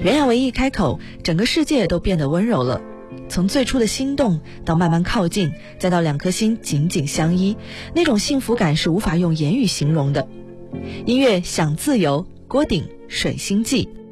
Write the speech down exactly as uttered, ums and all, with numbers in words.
袁娅维一开口，整个世界都变得温柔了。从最初的心动到慢慢靠近，再到两颗心紧紧相依，那种幸福感是无法用言语形容的。音乐想自由，郭顶《水星记》。